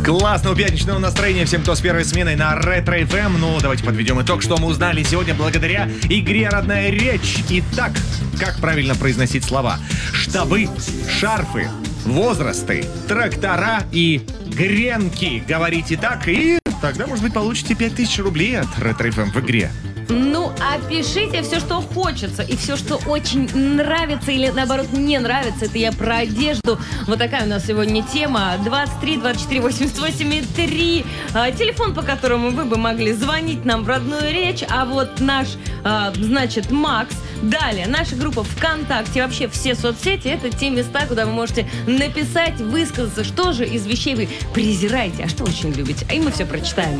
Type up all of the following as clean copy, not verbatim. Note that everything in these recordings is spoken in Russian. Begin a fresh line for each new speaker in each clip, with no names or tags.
Классного пятничного настроения всем, кто с первой сменой на Ретро FM. Ну, давайте подведем итог, что мы узнали сегодня благодаря игре «Родная речь». Итак, как правильно произносить слова? Штабы, шарфы, возрасты, трактора и гренки. Говорите так, и тогда, может быть, получите 5000 рублей от Ретро FM в игре.
Ну, а пишите все, что хочется, и все, что очень нравится или, наоборот, не нравится. Это я про одежду. Вот такая у нас сегодня тема. 23 24 88 и 3. Телефон, по которому вы бы могли звонить нам в родную речь. А вот наш, значит, Макс. Далее, наша группа ВКонтакте, вообще все соцсети, это те места, куда вы можете написать, высказаться, что же из вещей вы презираете, а что очень любите. И мы все прочитаем.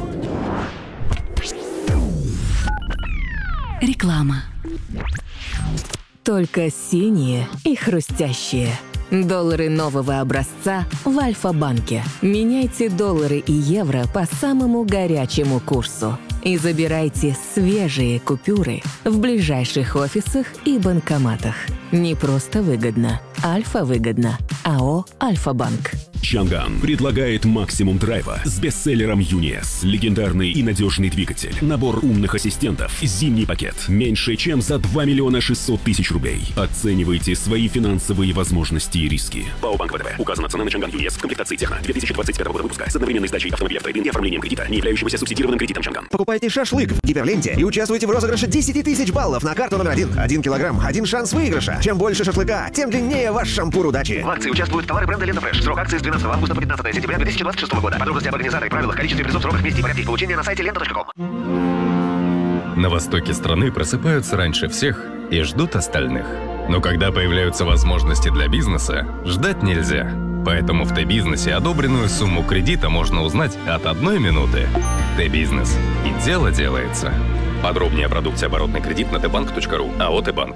Реклама. Только синие и хрустящие. Доллары нового образца в Альфа-банке. Меняйте доллары и евро по самому горячему курсу. И забирайте свежие купюры в ближайших офисах и банкоматах. Не просто выгодно. Альфа-выгодно. АО «Альфа-банк».
Чанган предлагает максимум драйва с бестселлером UNIS. Легендарный и надежный двигатель. Набор умных ассистентов. Зимний пакет. Меньше чем за 2 миллиона 600 тысяч рублей. Оценивайте свои финансовые возможности и риски. ПАО «Банк ВТБ». Указана цена на Чанган UNIS в комплектации Техно 2025 года выпуска с одновременной сдачей автомобиля в трейд-ин и оформлением кредита, не являющегося субсидированным кредитом Чанган.
Покупайте шашлык в Гиперленте и участвуйте в розыгрыше 10 тысяч баллов на карту номер 1. 1 килограмм, 1 шанс выигрыша. Чем больше шашлыка, тем длиннее ваш шампур удачи. В акции участвуют товары бренда Лента Фреш. Срок акции с 12 августа по 15 сентября 2026 года. Подробности об организаторе, правилах, количестве призов, сроках, месте и порядке получения на сайте lenta.com.
На востоке страны просыпаются раньше всех и ждут остальных. Но когда появляются возможности для бизнеса, ждать нельзя. Поэтому в Т-бизнесе одобренную сумму кредита можно узнать от 1 минуты. Т-бизнес. И дело делается. Подробнее о продукте оборотный кредит на tbank.ru. АО «Т-банк».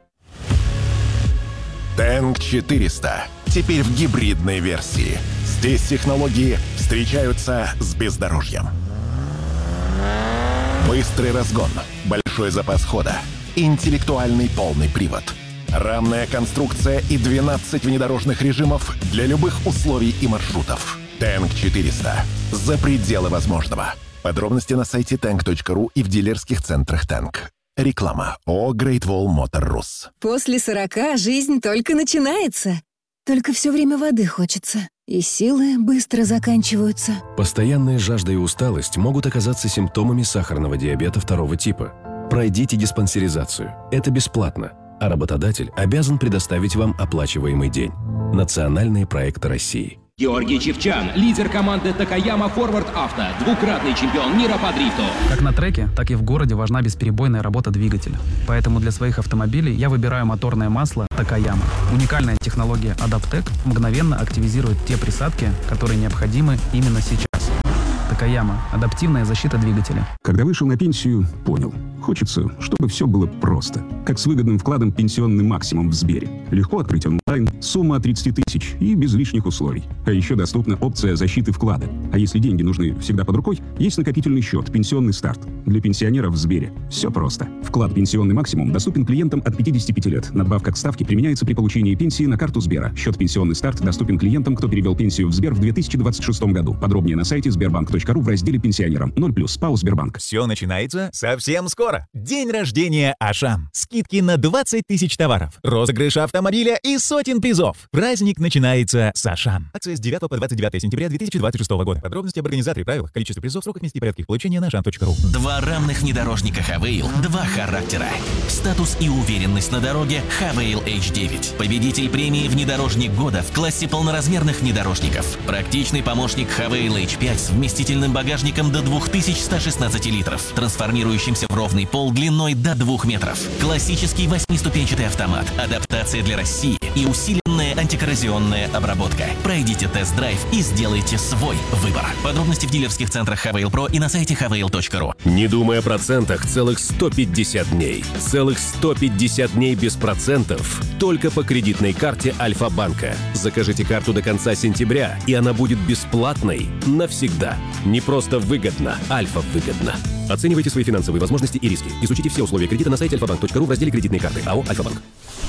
Тэнк 400. Теперь в гибридной версии. Здесь технологии встречаются с бездорожьем. Быстрый разгон, большой запас хода, интеллектуальный полный привод, рамная конструкция и 12 внедорожных режимов для любых условий и маршрутов. Тэнк 400. За пределы возможного. Подробности на сайте tank.ru и в дилерских центрах Тэнк. Реклама. ООО Great Wall Motor Rus.
После 40 жизнь только начинается. Только все время воды хочется. И силы быстро заканчиваются.
Постоянная жажда и усталость могут оказаться симптомами сахарного диабета 2 типа. Пройдите диспансеризацию. Это бесплатно. А работодатель обязан предоставить вам оплачиваемый день. Национальные проекты России.
Георгий Чевчан, лидер команды Такаяма Форвард Авто, двукратный чемпион мира по дрифту.
Как на треке, так и в городе важна бесперебойная работа двигателя. Поэтому для своих автомобилей я выбираю моторное масло Такаяма. Уникальная технология Адаптек мгновенно активизирует те присадки, которые необходимы именно сейчас. Такаяма. Адаптивная защита двигателя.
Когда вышел на пенсию, понял. Хочется, чтобы все было просто. Как с выгодным вкладом «Пенсионный максимум» в Сбере. Легко открыть онлайн, сумма от 30 тысяч и без лишних условий. А еще доступна опция защиты вклада. А если деньги нужны всегда под рукой, есть накопительный счет «Пенсионный старт». Для пенсионеров в Сбере все просто. Вклад «Пенсионный максимум» доступен клиентам от 55 лет. Надбавка к ставке применяется при получении пенсии на карту Сбера. Счет «Пенсионный старт» доступен клиентам, кто перевел пенсию в Сбер в 2026 году. Подробнее на сайте sberbank.ru в разделе «Пенсионерам». 0+, ПАО «Сбербанк».
Все начинается совсем скоро. День рождения Ашан. Скидки на 20 тысяч товаров. Розыгрыш автомобиля и сотен призов. Праздник начинается с Ашан. Акция с 9 по 29 сентября 2026 года. Подробности об организаторе, правилах, количестве призов, сроках, месте и порядке получения на ashan.ru.
Два равных внедорожника Хавейл, два характера. Статус и уверенность на дороге Хавейл H9. Победитель премии «Внедорожник года» в классе полноразмерных внедорожников. Практичный помощник Хавейл H5 с вместительным багажником до 2116 литров, трансформирующимся в ровный пол длиной до 2 метров. Классический 8-ступенчатый автомат, адаптация для России и усиленная антикоррозионная обработка. Пройдите тест-драйв и сделайте свой выбор. Подробности в дилерских центрах Хавейл Про и на сайте havail.ru.
Не думай о процентах целых 150 дней. Целых 150 дней без процентов только по кредитной карте Альфа-банка. Закажите карту до конца сентября, и она будет бесплатной навсегда. Не просто выгодно, Альфа-выгодно. Оценивайте свои финансовые возможности и риски. Изучите все условия кредита на сайте alfabank.ru в разделе «Кредитные карты». АО «Альфа-банк».